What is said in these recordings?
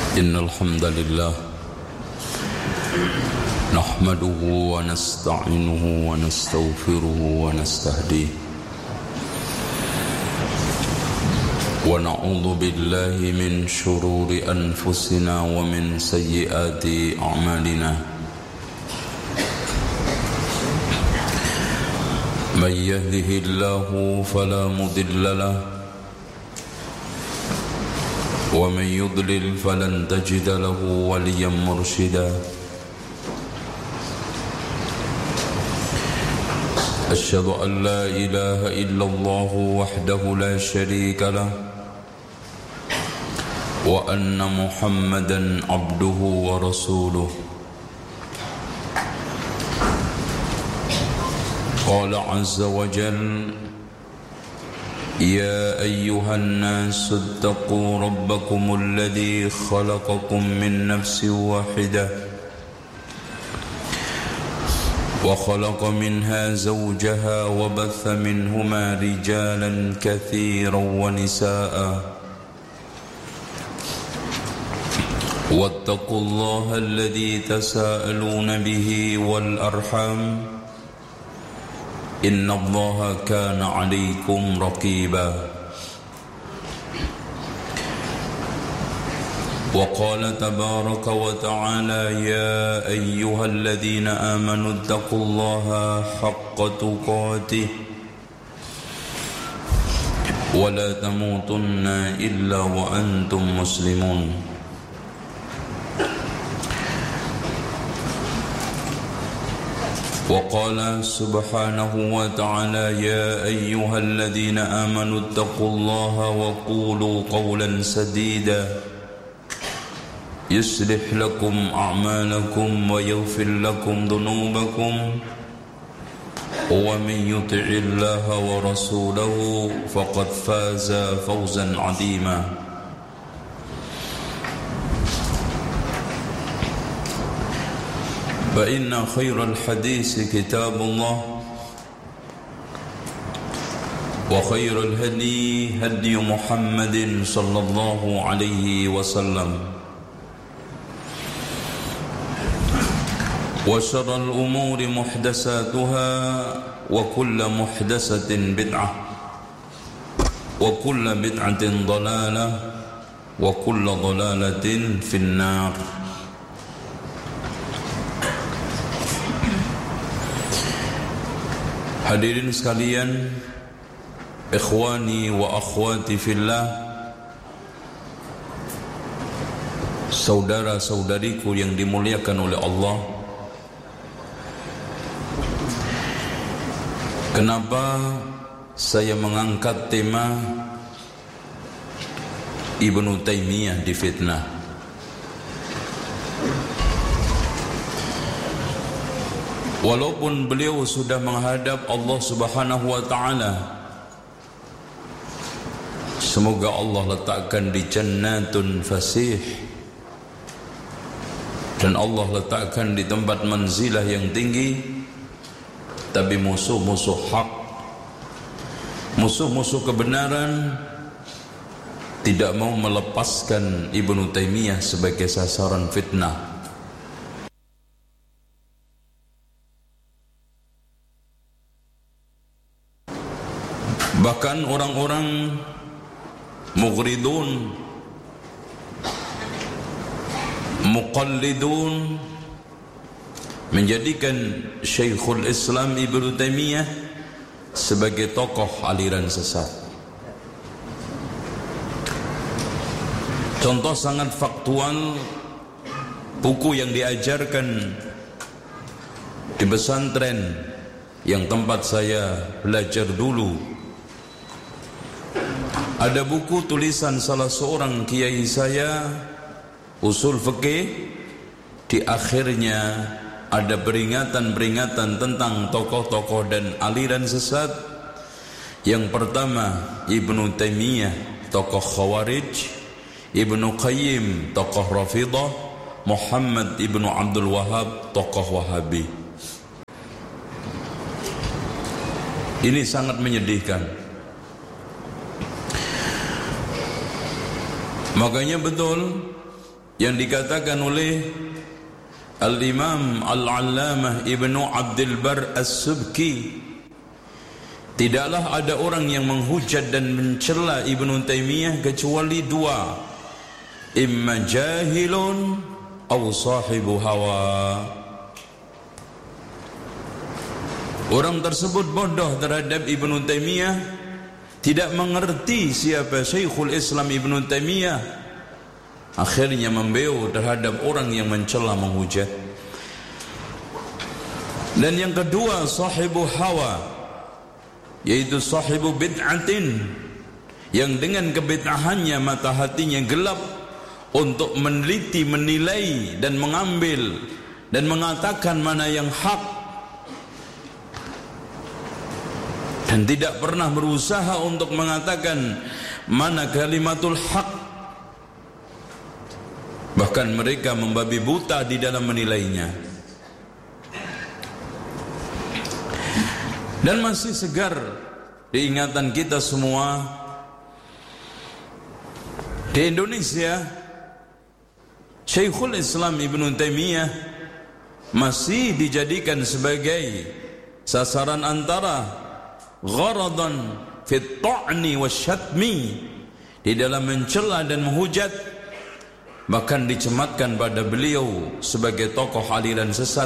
إن الحمد لله نحمده ونستعينه ونستغفره ونستهديه ونعوذ بالله من شرور أنفسنا ومن سيئات أعمالنا من يهده الله فلا مضل له ومن يضلل فلن تجد له وليا مرشدا أشهد أن لا إله إلا الله وحده لا شريك له وأن محمدا عبده ورسوله قال عز وجل يا أيها الناس اتقوا ربكم الذي خلقكم من نفس واحدة وخلق منها زوجها وبث منهما رجالا كثيرا ونساء واتقوا الله الذي تساءلون به والأرحام إن الله كان عليكم رقيبا وقال تبارك وتعالى يا أيها الذين آمنوا اتقوا الله حق تقاته ولا تموتن إلا وأنتم مسلمون وقال سبحانه وتعالى يا أيها الذين آمنوا اتقوا الله وقولوا قولا سديدا يصلح لكم أعمالكم ويغفر لكم ذنوبكم ومن يطع الله ورسوله فقد فاز فوزا عظيما فإن خير الحديث كتاب الله وخير الهدي هدي محمد صلى الله عليه وسلم وشر الأمور محدثاتها وكل محدثة بدعة وكل بدعة ضلالة وكل ضلالة في النار. Hadirin sekalian, ikhwani wa akhwati fillah, saudara-saudariku yang dimuliakan oleh Allah. Kenapa saya mengangkat tema Ibnu Taimiyah difitnah? Walaupun beliau sudah menghadap Allah Subhanahu wa taala, semoga Allah letakkan di Jannatun Fasih dan Allah letakkan di tempat manzilah yang tinggi, tapi musuh-musuh hak, musuh-musuh kebenaran tidak mau melepaskan Ibnu Taimiyah sebagai sasaran fitnah. Bahkan orang-orang mughridun, muqallidun menjadikan Syekhul Islam Ibnu Taimiyah sebagai tokoh aliran sesat. Contoh sangat faktual buku yang diajarkan di pesantren yang tempat saya belajar dulu. Ada buku tulisan salah seorang kiai saya, usul fikih. Di akhirnya ada peringatan-peringatan tentang tokoh-tokoh dan aliran sesat. Yang pertama, Ibnu Taimiyah, tokoh Khawarij; Ibnu Qayyim, tokoh Rafidah; Muhammad Ibnu Abdul Wahab, tokoh Wahabi. Ini sangat menyedihkan. Makanya betul yang dikatakan oleh Al-Imam Al-Allamah Ibnu Abdul Bar As-Subki, tidaklah ada orang yang menghujat dan mencela Ibnu Taimiyah kecuali dua, imma jahilun aw sahibu hawa. Orang tersebut bodoh terhadap Ibnu Taimiyah, tidak mengerti siapa Syekhul Islam Ibnu Taimiyah, akhirnya membeu terhadap orang yang mencela menghujat. Dan yang kedua, sahibu hawa, yaitu sahibu bid'atin, yang dengan kebid'ahannya mata hatinya gelap untuk meneliti, menilai dan mengambil dan mengatakan mana yang hak, dan tidak pernah berusaha untuk mengatakan mana kalimatul hak. Bahkan mereka membabi buta di dalam menilainya. Dan masih segar diingatan kita semua, di Indonesia Syekhul Islam Ibnu Taimiyah masih dijadikan sebagai sasaran antara gharadan fit ta'ni wasyatmi, di dalam mencela dan menghujat. Bahkan dicematkan pada beliau sebagai tokoh aliran sesat.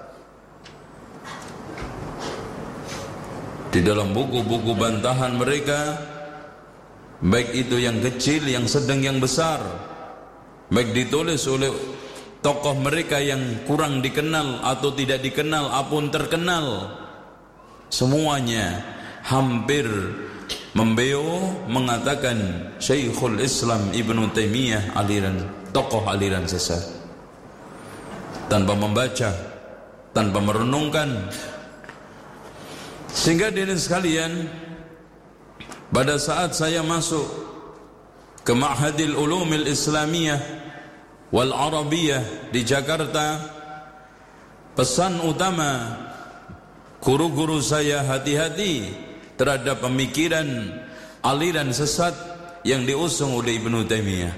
Di dalam buku-buku bantahan mereka, baik itu yang kecil, yang sedang, yang besar, baik ditulis oleh tokoh mereka yang kurang dikenal atau tidak dikenal apun terkenal, semuanya hampir membeo mengatakan Syekhul Islam Ibnu Taimiyah tokoh aliran sesat, tanpa membaca, tanpa merenungkan. Sehingga hadirin sekalian, pada saat saya masuk ke Ma'hadil Ulumil Islamiyah wal Arabiyah di Jakarta, pesan utama guru-guru saya, hati-hati terhadap pemikiran aliran sesat yang diusung oleh Ibnu Taimiyah.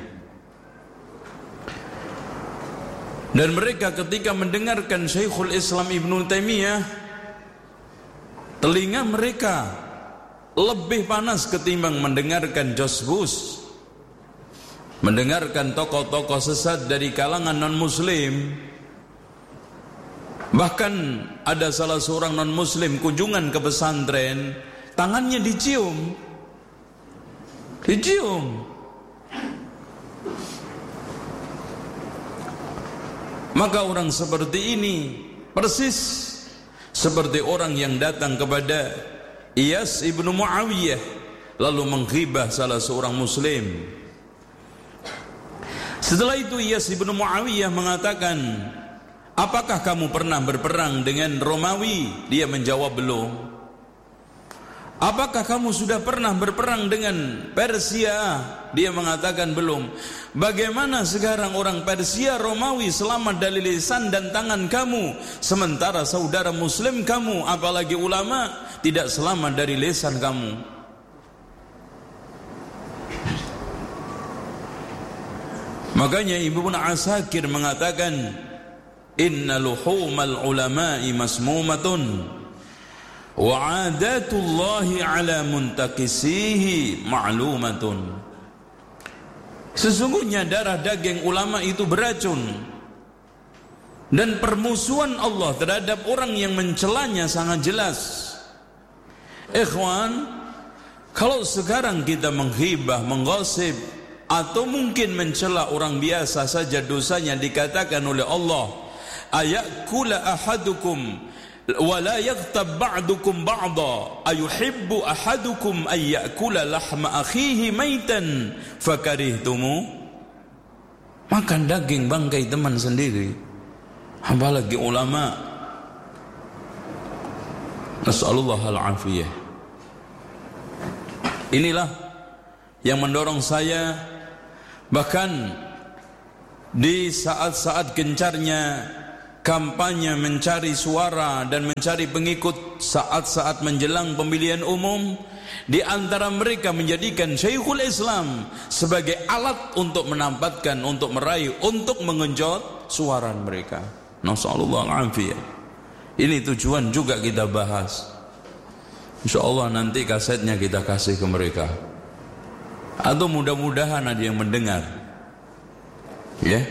Dan mereka ketika mendengarkan Syekhul Islam Ibnu Taimiyah, telinga mereka lebih panas ketimbang mendengarkan George Bush, mendengarkan tokoh-tokoh sesat dari kalangan non-muslim. Bahkan ada salah seorang non-muslim kunjungan ke pesantren, tangannya dicium. Maka orang seperti ini persis seperti orang yang datang kepada Iyas ibnu Muawiyah lalu menghibah salah seorang muslim. Setelah itu Iyas ibnu Muawiyah mengatakan, apakah kamu pernah berperang dengan Romawi? Dia menjawab, belum. Apakah kamu sudah pernah berperang dengan Persia? Dia mengatakan belum. Bagaimana sekarang orang Persia, Romawi selamat dari lisan dan tangan kamu, sementara saudara muslim kamu, apalagi ulama, tidak selamat dari lisan kamu? Makanya Ibnu Asakir mengatakan, inna luhumal ulama'i masmumatun wa adatullahi ala muntakisihi ma'lumatun. Sesungguhnya darah daging ulama itu beracun, dan permusuhan Allah terhadap orang yang mencelanya sangat jelas. Ikhwan, kalau sekarang kita menghibah, menggosip, atau mungkin mencela orang biasa saja, dosanya dikatakan oleh Allah, ayakula ahadukum wala yaghtab ba'dukum ba'da ayuhibbu ahadukum ay ya'kula lahma akhihi maitan fakarihtumu. Makan daging bangkai teman sendiri, apalagi ulama. Nasallallahu al-afiyah. Inilah yang mendorong saya, bahkan di saat-saat gencarnya kampanye mencari suara dan mencari pengikut saat-saat menjelang pemilihan umum. Di antara mereka menjadikan Syekhul Islam sebagai alat untuk menampatkan, untuk meraih, untuk mengenjot suara mereka. Nasallallahu alaihi. Ini tujuan juga kita bahas. InsyaAllah nanti kasetnya kita kasih ke mereka, atau mudah-mudahan ada yang mendengar. Ya.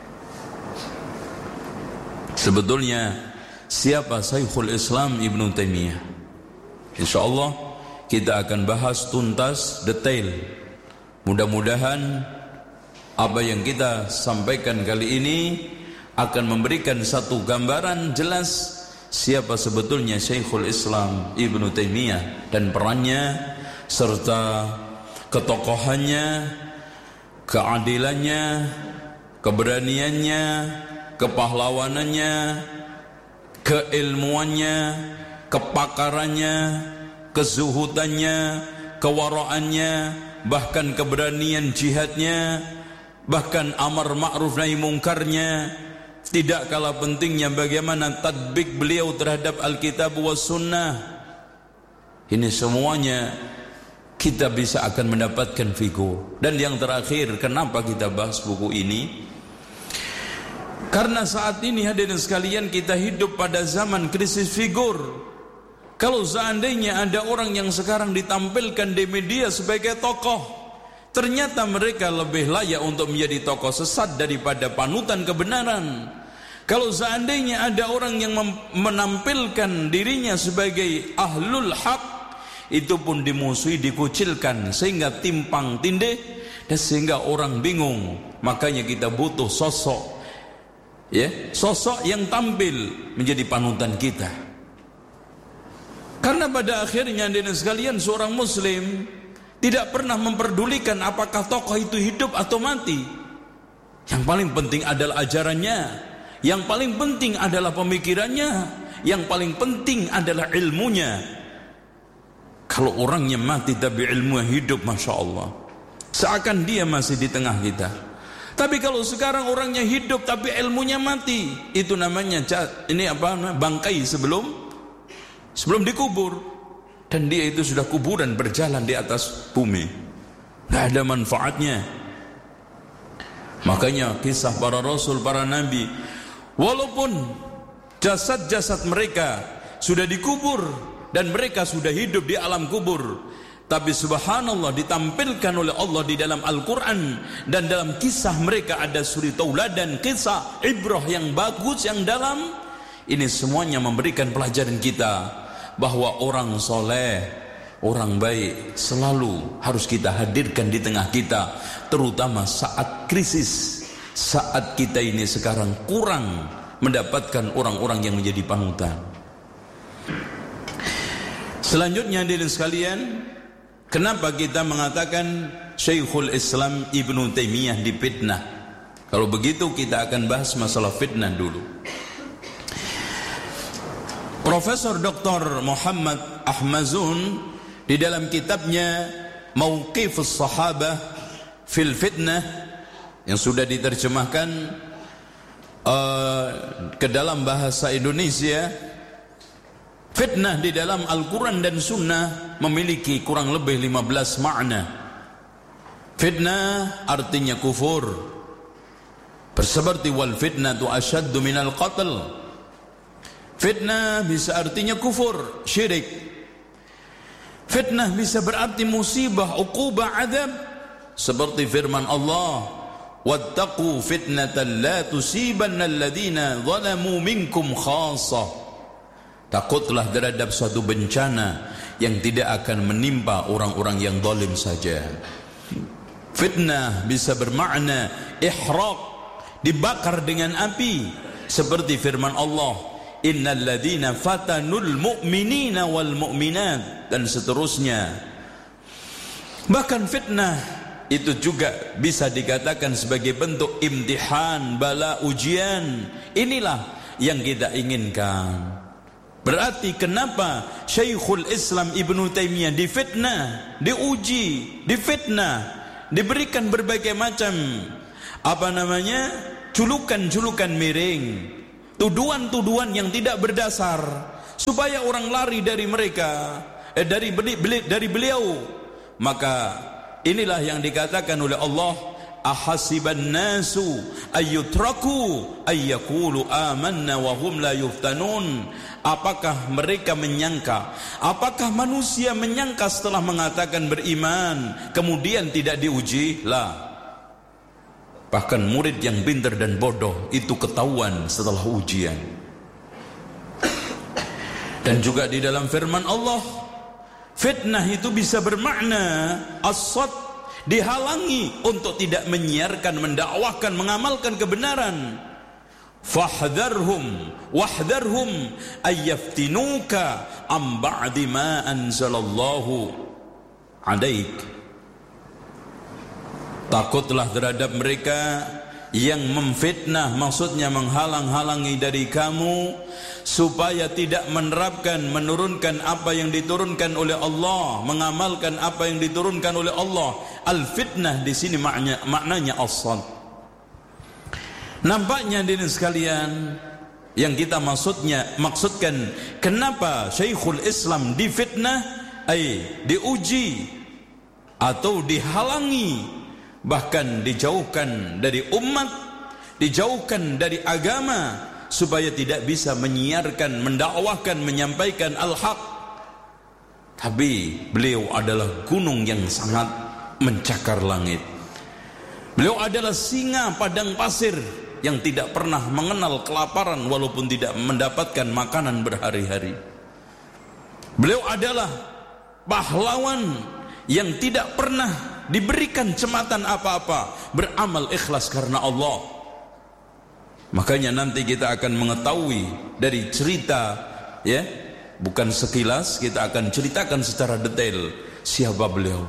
Sebetulnya siapa Syekhul Islam Ibnu Taimiyah? InsyaAllah kita akan bahas tuntas, detail. Mudah-mudahan apa yang kita sampaikan kali ini akan memberikan satu gambaran jelas siapa sebetulnya Syekhul Islam Ibnu Taimiyah dan perannya, serta ketokohannya, keadilannya, keberaniannya, kepahlawanannya, keilmuannya, kepakarannya, kezuhudannya, kewaraannya, bahkan keberanian jihadnya, bahkan amar ma'ruf nahi mungkarnya. Tidak kalah pentingnya bagaimana tatbik beliau terhadap Alkitab was Sunnah. Ini semuanya kita bisa akan mendapatkan figur. Dan yang terakhir, kenapa kita bahas buku ini? Karena saat ini hadirin sekalian, kita hidup pada zaman krisis figur. Kalau seandainya ada orang yang sekarang ditampilkan di media sebagai tokoh, ternyata mereka lebih layak untuk menjadi tokoh sesat daripada panutan kebenaran. Kalau seandainya ada orang yang menampilkan dirinya sebagai ahlul haq, itu pun dimusuhi, dikucilkan, sehingga timpang tindih, dan sehingga orang bingung. Makanya kita butuh sosok, ya, sosok yang tampil menjadi panutan kita. Karena pada akhirnya hadirin sekalian, seorang muslim tidak pernah memperdulikan apakah tokoh itu hidup atau mati. Yang paling penting adalah ajarannya, yang paling penting adalah pemikirannya, yang paling penting adalah ilmunya. Kalau orangnya mati tapi ilmunya hidup, Masya Allah, seakan dia masih di tengah kita. Tapi kalau sekarang orangnya hidup tapi ilmunya mati, itu namanya bangkai sebelum dikubur, dan dia itu sudah kuburan berjalan di atas bumi, tidak ada manfaatnya. Makanya kisah para rasul, para nabi, walaupun jasad-jasad mereka sudah dikubur dan mereka sudah hidup di alam kubur, tapi subhanallah ditampilkan oleh Allah di dalam Al-Quran, dan dalam kisah mereka ada suri tauladan, kisah ibrah yang bagus, yang dalam. Ini semuanya memberikan pelajaran kita bahwa orang soleh, orang baik selalu harus kita hadirkan di tengah kita, terutama saat krisis, saat kita ini sekarang kurang mendapatkan orang-orang yang menjadi panutan. Selanjutnya hadirin sekalian, kenapa kita mengatakan Syekhul Islam Ibnu Taimiyah difitnah? Kalau begitu kita akan bahas masalah fitnah dulu. Profesor Dr. Muhammad Ahmazun di dalam kitabnya Mauqifus Sahabah fil Fitnah, yang sudah diterjemahkan ke dalam bahasa Indonesia, fitnah di dalam Al-Quran dan Sunnah memiliki kurang lebih 15 makna. Fitnah artinya kufur, seperti wal fitnatu asyaddu minal qatl. Fitnah bisa artinya kufur, syirik. Fitnah bisa berarti musibah, uqubah, adab, seperti firman Allah, wattaqu fitnatan la tusibanna alladhina zalamu minkum khassah. Takutlah terhadap suatu bencana yang tidak akan menimpa orang-orang yang zalim saja. Fitnah bisa bermakna ihraq, dibakar dengan api, seperti firman Allah, innal ladzina fatanul mu'minina wal mu'minat, dan seterusnya. Bahkan fitnah itu juga bisa dikatakan sebagai bentuk imtihan, bala, ujian. Inilah yang kita inginkan. Berarti kenapa Syekhul Islam Ibnu Taimiyah difitnah, diuji, difitnah, diberikan berbagai macam julukan-julukan miring. tuduhan-tuduhan yang tidak berdasar, supaya orang lari dari mereka, dari beliau. Maka inilah yang dikatakan oleh Allah, ahasiban nasu ayyutraku ayyakulu amanna wa hum la yuftanun. Apakah mereka menyangka, apakah manusia menyangka setelah mengatakan beriman kemudian tidak diuji? Lah, bahkan murid yang pintar dan bodoh itu ketahuan setelah ujian. Dan juga di dalam firman Allah, fitnah itu bisa bermakna as-sad, dihalangi untuk tidak menyiarkan, mendakwahkan, mengamalkan kebenaran. Fahdharhum wahdharhum ayyaftinuka am ba'di ma anzalallahu alaik. Takutlah terhadap mereka yang memfitnah, maksudnya menghalang-halangi dari kamu supaya tidak menerapkan, menurunkan apa yang diturunkan oleh Allah, mengamalkan apa yang diturunkan oleh Allah. Al-fitnah di sini maknanya as-sad. Nampaknya hadirin sekalian, yang kita maksudkan kenapa Syekhul Islam difitnah, diuji atau dihalangi, bahkan dijauhkan dari umat, dijauhkan dari agama, supaya tidak bisa menyiarkan, mendakwahkan, menyampaikan al-haq. Tapi beliau adalah gunung yang sangat mencakar langit. Beliau adalah singa padang pasir yang tidak pernah mengenal kelaparan walaupun tidak mendapatkan makanan berhari-hari. Beliau adalah pahlawan yang tidak pernah diberikan cematan apa-apa, beramal ikhlas karena Allah. Makanya nanti kita akan mengetahui dari cerita, ya, bukan sekilas, kita akan ceritakan secara detail siapa beliau.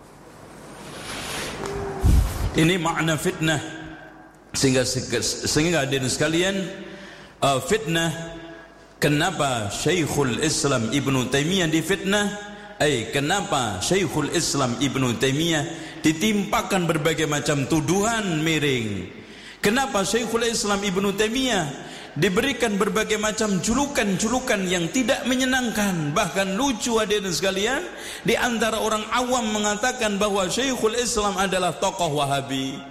Ini makna fitnah. Sehingga hadirin sekalian, fitnah, kenapa Syekhul Islam Ibnu Taimiyah difitnah? Kenapa Syekhul Islam Ibnu Taimiyah ditimpakan berbagai macam tuduhan miring? Kenapa Syekhul Islam Ibnu Taimiyah diberikan berbagai macam julukan-julukan yang tidak menyenangkan, bahkan lucu hadirin sekalian? Di antara orang awam mengatakan bahwa Syekhul Islam adalah tokoh Wahabi.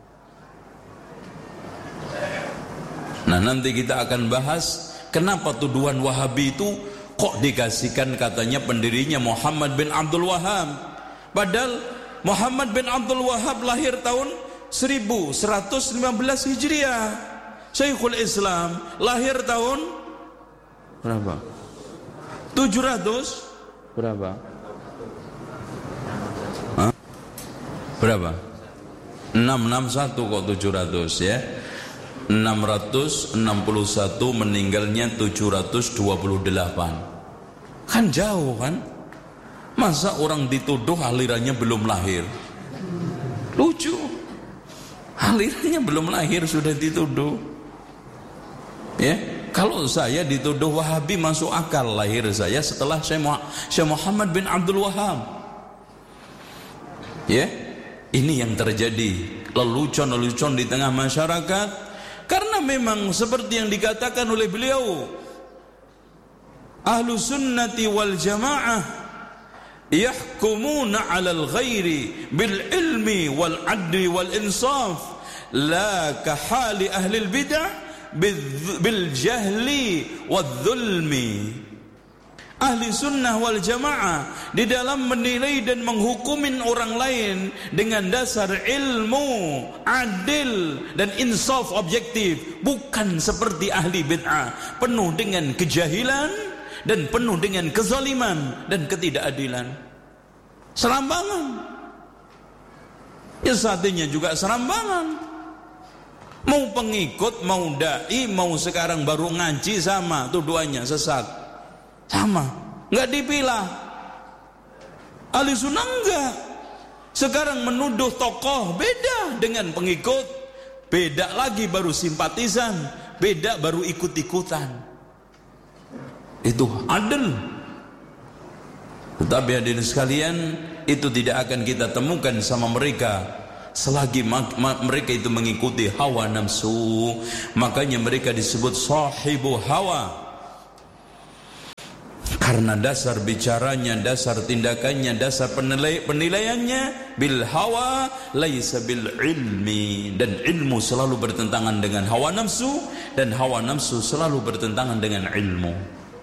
Nah, nanti kita akan bahas kenapa tuduhan Wahabi itu kok dikasihkan katanya pendirinya Muhammad bin Abdul Wahhab. Padahal Muhammad bin Abdul Wahhab lahir tahun 1115 Hijriah. Syekhul Islam lahir tahun berapa? 700 berapa? Hah? Berapa? 661 kok 700 ya. 661 meninggalnya 728. Kan jauh kan? Masa orang dituduh alirannya belum lahir? Lucu. Alirannya belum lahir sudah dituduh. Ya, kalau saya dituduh Wahabi masuk akal, lahir saya setelah Syekh Muhammad bin Abdul Wahhab. Ya, ini yang terjadi, lelucon-lelucon di tengah masyarakat. Karena memang seperti yang dikatakan oleh beliau, Ahlu sunnati wal jamaah yahkumuna alal ghairi bil ilmi wal adli wal insaf, la kahali ahli bid'ah bil jahli wal dhulmi. Ahli sunnah wal jamaah di dalam menilai dan menghukumin orang lain dengan dasar ilmu, adil dan insaf objektif, bukan seperti ahli bid'ah, penuh dengan kejahilan dan penuh dengan kezaliman dan ketidakadilan. Serambangan. Ya satunya juga serambangan. Mau pengikut, mau dai, mau sekarang baru ngaji, sama tuduhannya sesat. Sama, nggak dipilah. Ahli sunnah enggak. Sekarang menuduh tokoh beda dengan pengikut, beda lagi baru simpatisan, beda baru ikut-ikutan. Itu adil. Tetapi hadirin sekalian, itu tidak akan kita temukan sama mereka. selagi mereka itu mengikuti hawa nafsu. Makanya mereka disebut sahibu hawa, karena dasar bicaranya, dasar tindakannya, dasar penilaiannya bil hawa laisa bil ilmi. Dan ilmu selalu bertentangan dengan hawa nafsu, dan hawa nafsu selalu bertentangan dengan ilmu.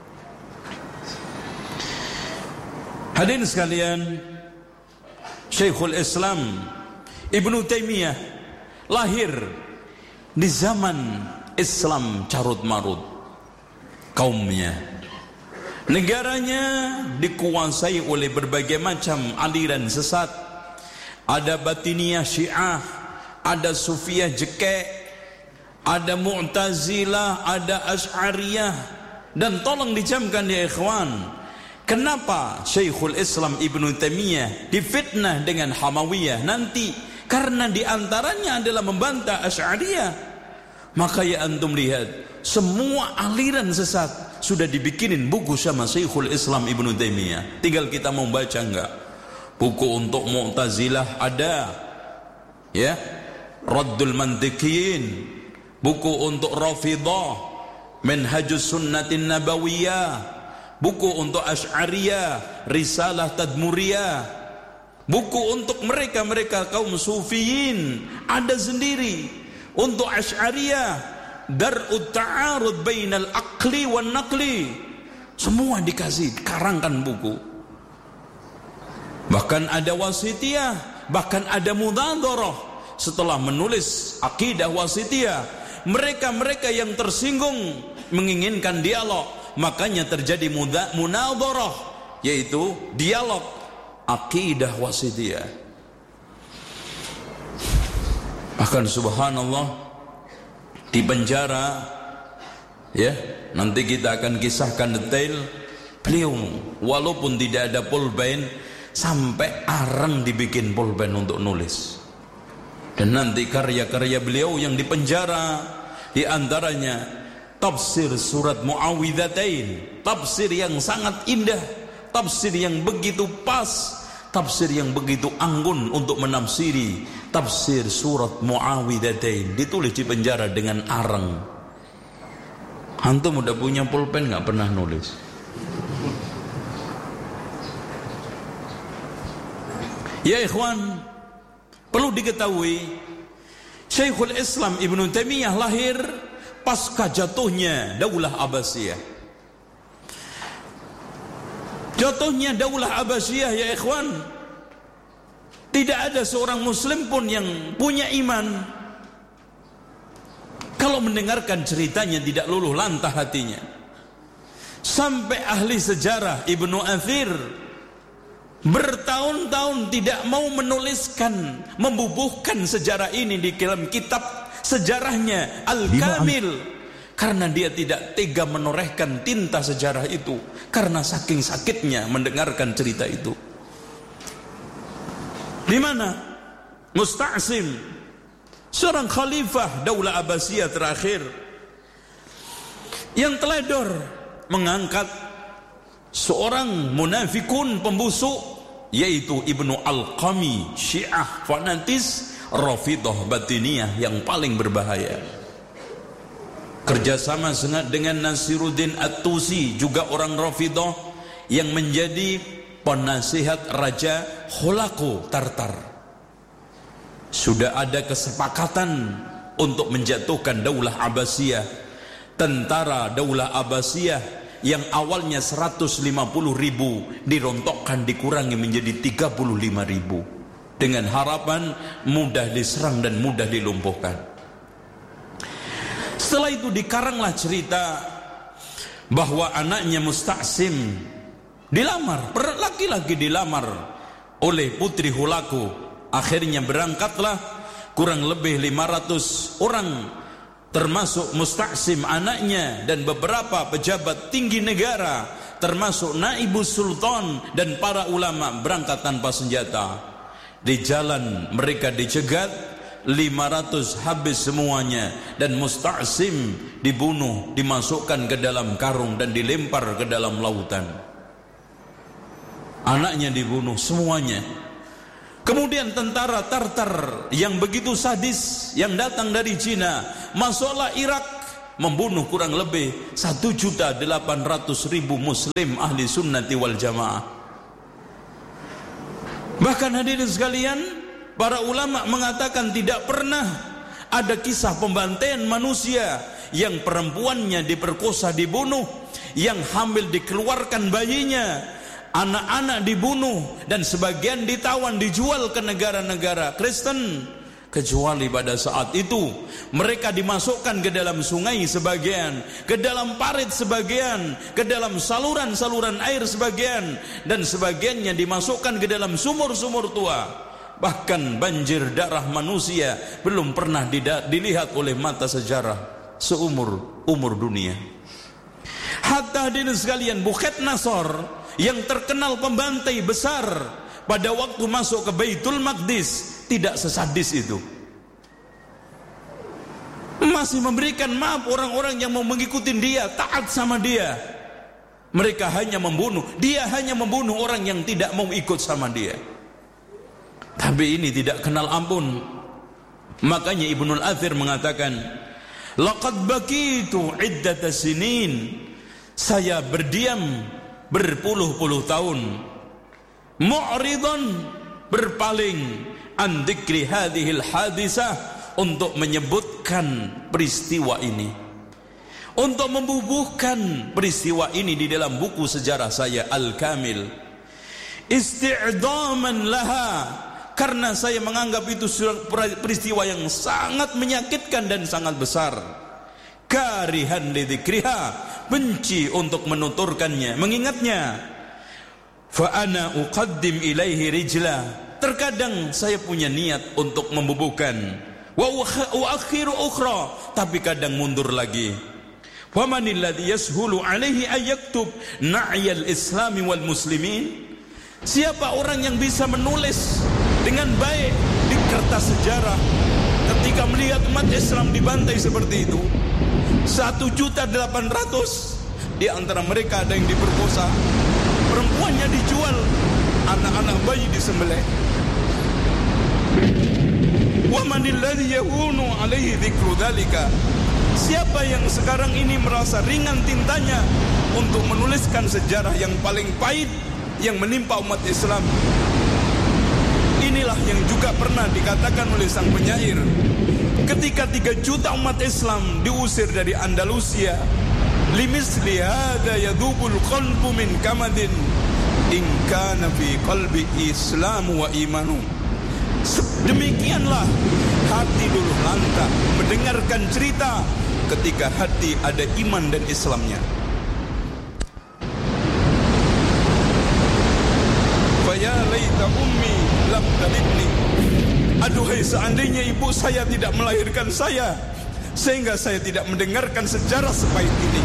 Hadirin sekalian, Syekhul Islam Ibnu Taimiyah lahir di zaman Islam carut marut kaumnya. Negaranya dikuasai oleh berbagai macam aliran sesat. Ada Batiniyah Syiah, ada Sufiyah Jekek, ada Mu'tazilah, ada Asy'ariyah. Dan tolong dicamkan ya ikhwan, kenapa Syekhul Islam Ibnu Taimiyah difitnah dengan Hamawiyah nanti? Karena diantaranya adalah membantah Asy'ariyah. Maka ya antum lihat, semua aliran sesat sudah dibikinin buku sama Syekhul Islam Ibnu Taimiyah. Tinggal kita mau baca enggak. Buku untuk Mu'tazilah ada, ya, Raddul Mantiqiyin. Buku untuk Rafidhah, Minhajus Sunnatin Nabawiyah. Buku untuk Asy'ariyah, Risalah Tadmuriyah. Buku untuk mereka kaum sufiyin ada sendiri. Untuk Asy'ariyah, Dar'ut Ta'arud Bainal Aqli wan Naqli. Semua dikasih, karangkan buku. Bahkan ada Wasitiyah, bahkan ada Mudadharah. Setelah menulis akidah Wasitiyah, mereka yang tersinggung menginginkan dialog, makanya terjadi munadharah, yaitu dialog akidah Wasitiyah. Bahkan subhanallah di penjara, ya, nanti kita akan kisahkan detail. Beliau walaupun tidak ada pulpen, sampai arang dibikin pulpen untuk nulis. Dan nanti karya-karya beliau yang di penjara, di antaranya tafsir surat Muawwidzatain, tafsir yang sangat indah, tafsir yang begitu pas, tafsir yang begitu anggun untuk menafsiri tafsir surat Muawwidzatain, ditulis di penjara dengan arang. Antum udah punya pulpen nggak pernah nulis? Ya ikhwan, perlu diketahui Syekhul Islam Ibnu Taimiyah lahir pasca jatuhnya Daulah Abbasiyah. Jatuhnya Daulah Abbasiyah ya ikhwan, tidak ada seorang muslim pun yang punya iman kalau mendengarkan ceritanya tidak luluh lantah hatinya. Sampai ahli sejarah Ibnu Athir bertahun-tahun tidak mau menuliskan, membubuhkan sejarah ini di dalam kitab sejarahnya Al-Kamil, karena dia tidak tega menorehkan tinta sejarah itu, karena saking sakitnya mendengarkan cerita itu. Di mana Musta'sim, seorang khalifah Daulah Abbasiyah terakhir, yang teledor mengangkat seorang munafikun pembusuk, yaitu Ibnu Al-Qami, Syiah fanatis Rafidhah Batiniyah yang paling berbahaya. Kerjasama sangat dengan Nasiruddin At-Tusi, juga orang Rafidhah yang menjadi penasihat Raja Holako Tartar. Sudah ada kesepakatan untuk menjatuhkan Daulah Abbasiyah. Tentara Daulah Abbasiyah yang awalnya 150.000 dirontokkan, dikurangi menjadi 35.000 dengan harapan mudah diserang dan mudah dilumpuhkan. Setelah itu dikaranglah cerita bahwa anaknya Musta'sim dilamar, laki-laki dilamar oleh putri Holako. Akhirnya berangkatlah kurang lebih 500 orang, termasuk Musta'sim anaknya dan beberapa pejabat tinggi negara, termasuk Naibus Sultan dan para ulama, berangkat tanpa senjata. Di jalan mereka dicegat, 500 habis semuanya, dan Musta'sim dibunuh, dimasukkan ke dalam karung dan dilempar ke dalam lautan. Anaknya dibunuh semuanya. Kemudian tentara Tartar yang begitu sadis yang datang dari Cina masuklah Irak, membunuh kurang lebih 1.800.000 muslim ahli sunnati wal jamaah. Bahkan hadirin sekalian, para ulama mengatakan tidak pernah ada kisah pembantaian manusia yang perempuannya diperkosa, dibunuh, yang hamil dikeluarkan bayinya, anak-anak dibunuh, dan sebagian ditawan, dijual ke negara-negara Kristen, kecuali pada saat itu mereka dimasukkan ke dalam sungai sebagian, ke dalam parit sebagian, ke dalam saluran-saluran air sebagian, dan sebagiannya dimasukkan ke dalam sumur-sumur tua. Bahkan banjir darah manusia belum pernah dilihat oleh mata sejarah seumur dunia. Hatta hadirin sekalian, Bukhet Nasor yang terkenal pembantai besar pada waktu masuk ke Baitul Maqdis tidak sesadis itu. Masih memberikan maaf orang-orang yang mau mengikuti dia, taat sama dia. Mereka hanya membunuh, dia hanya membunuh orang yang tidak mau ikut sama dia. Tapi ini tidak kenal ampun. Makanya Ibnul Athir mengatakan, laqad baqitu iddata sinin, saya berdiam berpuluh-puluh tahun, mu'ridun, berpaling, an dzikri hadhil hadisah, untuk menyebutkan peristiwa ini, untuk membubuhkan peristiwa ini di dalam buku sejarah saya Al-Kamil, isti'daman laha, karena saya menganggap itu peristiwa yang sangat menyakitkan dan sangat besar. Karihan lidzikriha, benci untuk menuturkannya, mengingatnya. Fa ana uqaddim ilaihi rijla, terkadang saya punya niat untuk membubuhkan, wa akhiru ukhra, tapi kadang mundur lagi. Wa manil ladzi yashulu alaihi ayaktub na'yal islami wal muslimin, siapa orang yang bisa menulis dengan baik di kertas sejarah ketika melihat umat Islam dibantai seperti itu? 1.800.000 di antara mereka ada yang diperkosa, perempuannya dijual, anak-anak bayi disembelih. Wa manil ladzi yahunu alaihi dzikru dzalika, siapa yang sekarang ini merasa ringan tintanya untuk menuliskan sejarah yang paling pahit yang menimpa umat Islam? Inilah yang juga pernah dikatakan oleh sang penyair ketika 3 juta umat Islam diusir dari Andalusia. Limisli hadza yadubul qalbu min kamadin in kana fi qalbi islamu wa imanu. Demikianlah hati dulu lantah mendengarkan cerita ketika hati ada iman dan Islamnya. Faya laita ummi lam talidni, aduhai seandainya ibu saya tidak melahirkan saya, sehingga saya tidak mendengarkan sejarah sepahit ini.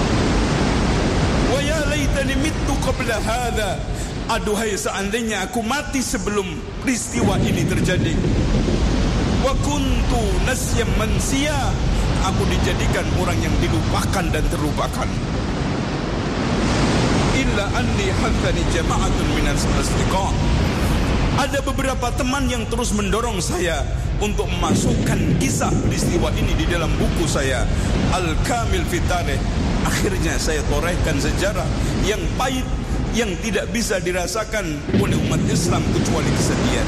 Wa ya laitani mittu qabla hadza, aduhai seandainya aku mati sebelum peristiwa ini terjadi. Wa kuntu nasyam mansiya, aku dijadikan orang yang dilupakan dan terlupakan. Illa anni hathani jama'atun minas asdiqa, ada beberapa teman yang terus mendorong saya untuk memasukkan kisah peristiwa ini di dalam buku saya Al-Kamil fi Tarikh. Akhirnya saya torehkan sejarah yang pahit yang tidak bisa dirasakan oleh umat Islam kecuali kesedihan.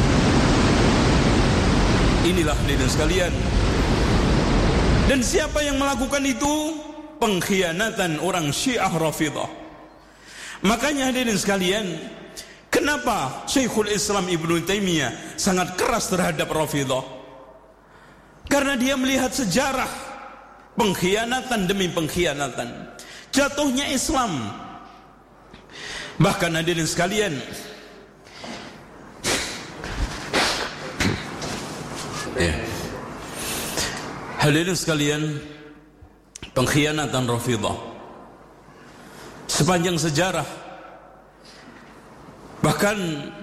Inilah hadirin sekalian. Dan siapa yang melakukan itu? Pengkhianatan orang Syiah Rafidhah. Makanya hadirin sekalian, kenapa Syekhul Islam Ibnu Taimiyah sangat keras terhadap Rafidhah? Karena dia melihat sejarah pengkhianatan demi pengkhianatan, jatuhnya Islam. Bahkan hadirin sekalian, hadirin sekalian, pengkhianatan Rafidhah sepanjang sejarah, bahkan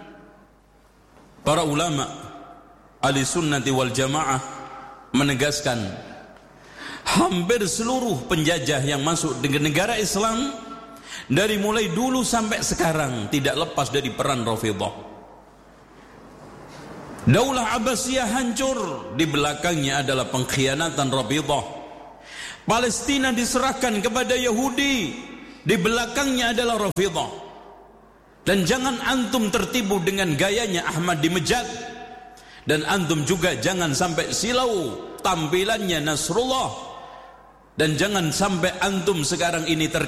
para ulama ahli sunnati wal jamaah menegaskan, hampir seluruh penjajah yang masuk dengan negara Islam dari mulai dulu sampai sekarang tidak lepas dari peran Rafidhah. Daulah Abbasiyah hancur, di belakangnya adalah pengkhianatan Rafidhah. Palestina diserahkan kepada Yahudi, di belakangnya adalah Rafidhah. Dan jangan antum tertipu dengan gayanya Ahmadinejad, dan antum juga jangan sampai silau tampilannya Nasrullah, dan jangan sampai antum sekarang ini